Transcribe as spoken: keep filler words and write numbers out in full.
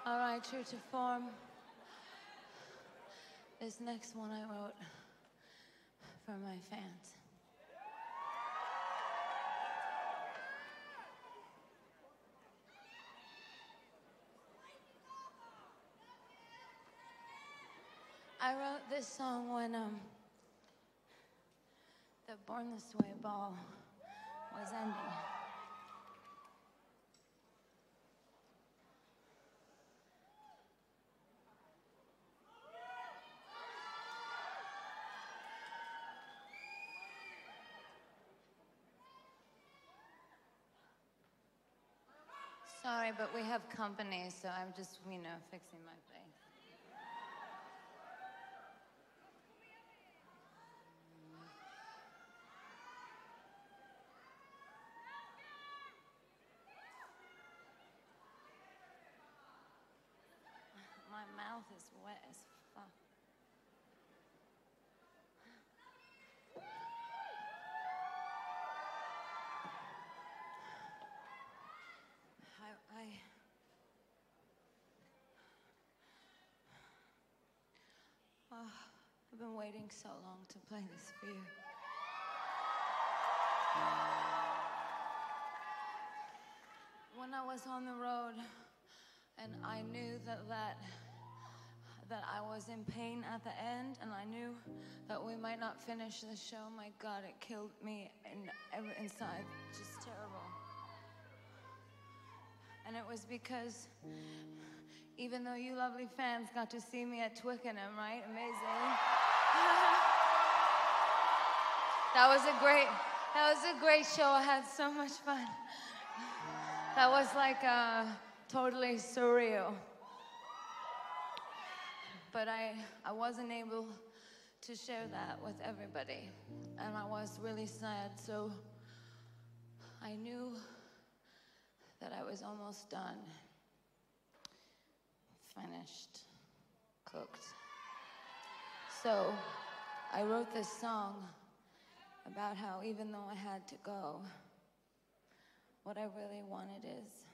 All right, true to form. This next one I wrote for my fans. I wrote this song when um, the Born This Way ball was ending. Sorry, but we have company, so I'm just, you know, fixing my face. My mouth is wet as fuck. I, I, oh, I've been waiting so long to play this for you. When I was on the road, and I knew that that that I was in pain at the end, and I knew that we might not finish the show. My God, it killed me in, inside, just terrible. And it was because, even though you lovely fans got to see me at Twickenham, right? Amazing. That was a great, that was a great show. I had so much fun. That was like uh, totally surreal. But I, I wasn't able to share that with everybody. And I was really sad, so I knew that I was almost done. Finished, cooked. So I wrote this song about how even though I had to go, what I really wanted is